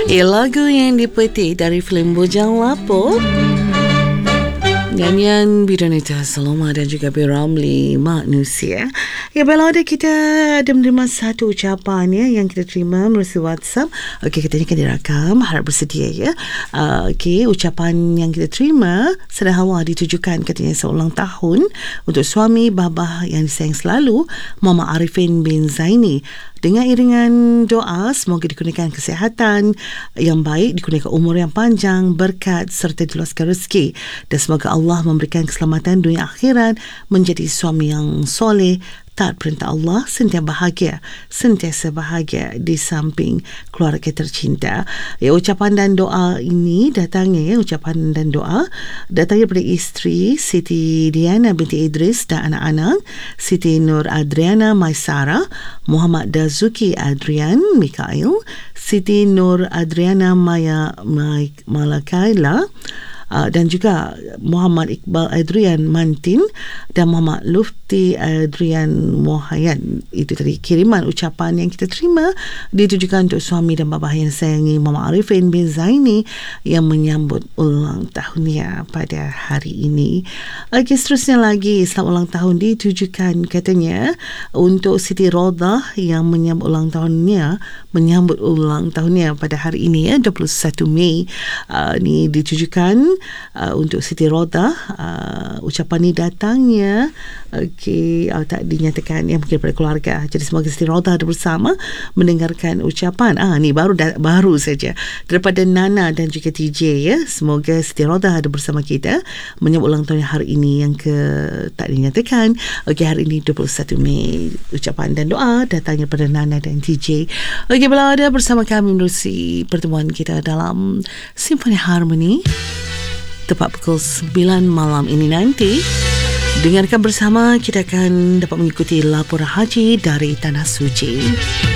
Lagu yang dipetik dari filem Bujang Lapuk, nyanyian Bidonita Saloma dan juga B. Ramli Manusia. Ya, baiklah, kita ada menerima satu ucapan yang kita terima melalui WhatsApp. Okey, katanya akan dirakam, harap bersedia ya. Okey, ucapan yang kita terima sederhana ditujukan katanya seulang tahun untuk suami Babah yang disayang selalu, Muhammad Arifin bin Zaini. Dengan iringan doa, semoga dikurniakan kesihatan yang baik, dikurniakan umur yang panjang, berkat serta diluaskan rezeki, dan semoga Allah memberikan keselamatan dunia akhirat, menjadi suami yang soleh, taat perintah Allah, sentiasa bahagia di samping keluarga tercinta. Ya, ucapan dan doa ini datangnya ucapan dan doa datangnya daripada isteri Siti Diana binti Idris dan anak-anak Siti Nur Adriana Maisara, Muhammad Dazuki Adrian Mikail, Siti Nur Adriana Maya Malakaila, dan juga Muhammad Iqbal Adrian Mantin dan Muhammad Lufti Adrian Mohayan. Itu tadi kiriman ucapan yang kita terima ditujukan untuk suami dan babah yang sayangi, Muhammad Arifin bin Zaini, yang menyambut ulang tahunnya pada hari ini. Okey, seterusnya lagi selamat ulang tahun ditujukan katanya untuk Siti Rodah yang menyambut ulang tahunnya pada hari ini 21 Mei. Ni ditujukan untuk Siti Rodah. Ucapan ni datangnya tak dinyatakan mungkin daripada keluarga. Jadi semoga Siti Rodah ada bersama mendengarkan ucapan. Ni baru saja daripada Nana dan juga TJ ya. Semoga Siti Rodah ada bersama kita menyambut ulang tahun hari ini yang tak dinyatakan. Hari ini 21 Mei. Ucapan dan doa datangnya daripada Nana dan TJ. Berada bersama kami menerusi pertemuan kita dalam Simfoni Harmoni tepat pukul 9 malam ini nanti. Dengarkan bersama, kita akan dapat mengikuti laporan haji dari Tanah Suci.